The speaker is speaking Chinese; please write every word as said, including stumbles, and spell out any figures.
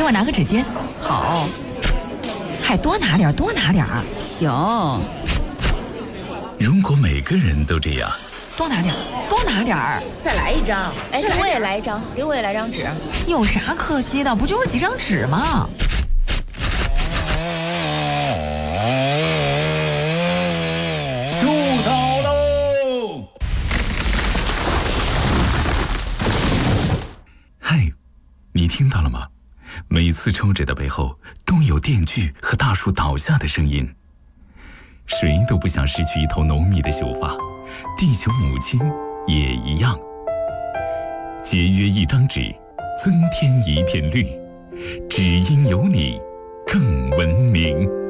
我拿个纸巾。好，还多拿点，多拿点。行。 如果每个人都这样， 多拿点，多拿点。 再来一张。哎，给我也来一张，给我也来张纸。 有啥可惜的？不就是几张纸吗？ 树倒喽！嗨，你听到了吗？每次抽纸的背后都有电锯和大树倒下的声音。谁都不想失去一头浓密的秀发，地球母亲也一样。节约一张纸，增添一片绿，只因有你更文明。